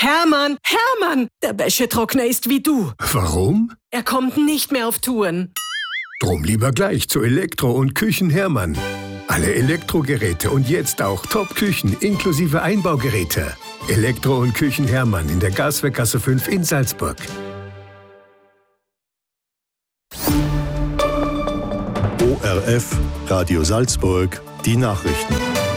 Hermann, Hermann, der Wäschetrockner ist wie du. Warum? Er kommt nicht mehr auf Touren. Drum lieber gleich zu Elektro und Küchen Hermann. Alle Elektrogeräte und jetzt auch Top-Küchen inklusive Einbaugeräte. Elektro und Küchen Hermann in der Gaswerkgasse 5 in Salzburg. ORF, Radio Salzburg, die Nachrichten.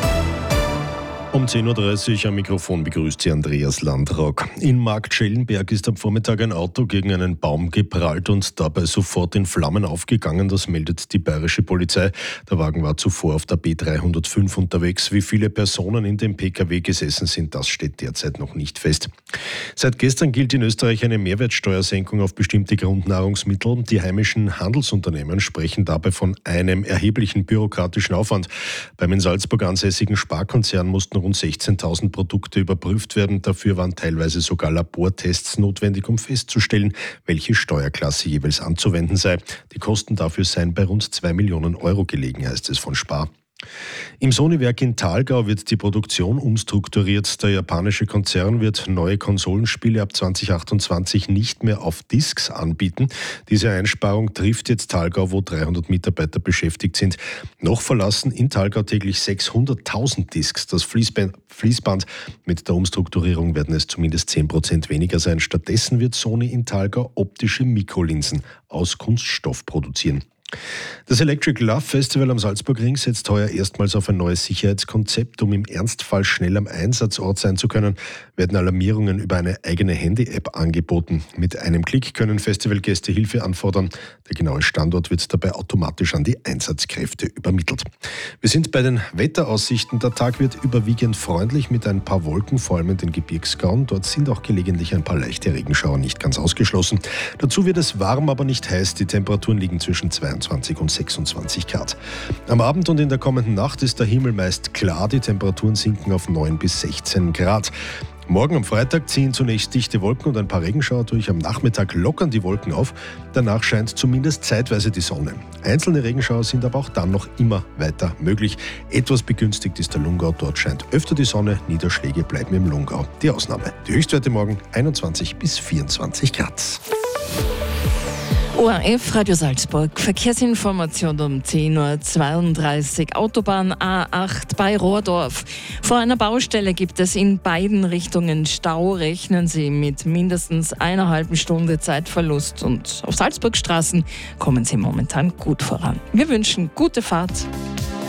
Um 10.30 Uhr am Mikrofon begrüßt Sie Andreas Landrock. In Marktschellenberg ist am Vormittag ein Auto gegen einen Baum geprallt und dabei sofort in Flammen aufgegangen. Das meldet die bayerische Polizei. Der Wagen war zuvor auf der B305 unterwegs. Wie viele Personen in dem Pkw gesessen sind, das steht derzeit noch nicht fest. Seit gestern gilt in Österreich eine Mehrwertsteuersenkung auf bestimmte Grundnahrungsmittel. Die heimischen Handelsunternehmen sprechen dabei von einem erheblichen bürokratischen Aufwand. Beim in Salzburg ansässigen Sparkonzern mussten rund 16.000 Produkte überprüft werden. Dafür waren teilweise sogar Labortests notwendig, um festzustellen, welche Steuerklasse jeweils anzuwenden sei. Die Kosten dafür seien bei rund 2 Millionen Euro gelegen, heißt es von Spar. Im Sony-Werk in Thalgau wird die Produktion umstrukturiert. Der japanische Konzern wird neue Konsolenspiele ab 2028 nicht mehr auf Discs anbieten. Diese Einsparung trifft jetzt Thalgau, wo 300 Mitarbeiter beschäftigt sind. Noch verlassen in Thalgau täglich 600.000 Discs das Fließband. Mit der Umstrukturierung werden es zumindest 10% weniger sein. Stattdessen wird Sony in Thalgau optische Mikrolinsen aus Kunststoff produzieren. Das Electric Love Festival am Salzburgring setzt heuer erstmals auf ein neues Sicherheitskonzept. Um im Ernstfall schnell am Einsatzort sein zu können, werden Alarmierungen über eine eigene Handy-App angeboten. Mit einem Klick können Festivalgäste Hilfe anfordern. Der genaue Standort wird dabei automatisch an die Einsatzkräfte übermittelt. Wir sind bei den Wetteraussichten. Der Tag wird überwiegend freundlich mit ein paar Wolken, vor allem in den Gebirgsgauen. Dort sind auch gelegentlich ein paar leichte Regenschauer nicht ganz ausgeschlossen. Dazu wird es warm, aber nicht heiß. Die Temperaturen liegen zwischen 22 und 26 Grad. Am Abend und in der kommenden Nacht ist der Himmel meist klar. Die Temperaturen sinken auf 9 bis 16 Grad. Morgen am Freitag ziehen zunächst dichte Wolken und ein paar Regenschauer durch. Am Nachmittag lockern die Wolken auf. Danach scheint zumindest zeitweise die Sonne. Einzelne Regenschauer sind aber auch dann noch immer weiter möglich. Etwas begünstigt ist der Lungau. Dort scheint öfter die Sonne. Niederschläge bleiben im Lungau die Ausnahme. Die Höchstwerte morgen 21 bis 24 Grad. ORF Radio Salzburg, Verkehrsinformation um 10.32 Uhr, Autobahn A8 bei Rohrdorf. Vor einer Baustelle gibt es in beiden Richtungen Stau. Rechnen Sie mit mindestens einer halben Stunde Zeitverlust. Und auf Salzburgstraßen kommen Sie momentan gut voran. Wir wünschen gute Fahrt.